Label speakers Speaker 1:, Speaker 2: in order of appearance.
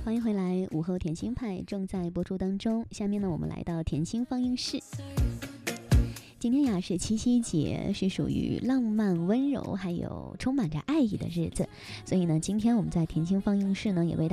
Speaker 1: 欢迎回来，午后甜心派正在播出当中。下面呢，我们来到甜心放映室。今天呀是七夕节，是属于浪漫温柔还有充满着爱意的日子，所以呢，今天我们在甜心放映室呢也为